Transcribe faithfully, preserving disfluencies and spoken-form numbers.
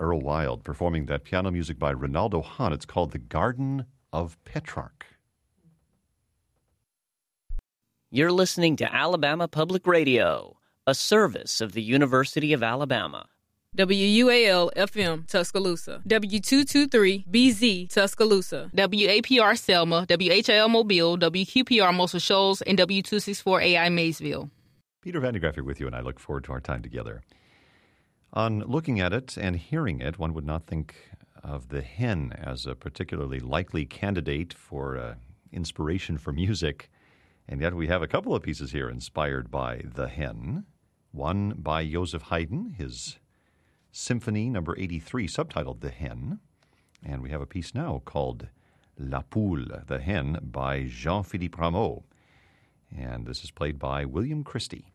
Earl Wild performing that piano music by Ronaldo Hahn. It's called The Garden of Petrarch. You're listening to Alabama Public Radio, a service of the University of Alabama. W U A L F M Tuscaloosa, W two twenty-three B Z Tuscaloosa, W A P R Selma, W H L Mobile, W Q P R Muscle Shoals, and W two sixty-four A I Maysville. Peter Van de Graaff here with you, and I look forward to our time together. On looking at it and hearing it, one would not think of the hen as a particularly likely candidate for uh, inspiration for music, and yet we have a couple of pieces here inspired by the hen. One by Joseph Haydn, his Symphony number eighty-three, subtitled The Hen. And we have a piece now called La Poule, The Hen, by Jean-Philippe Rameau. And this is played by William Christie.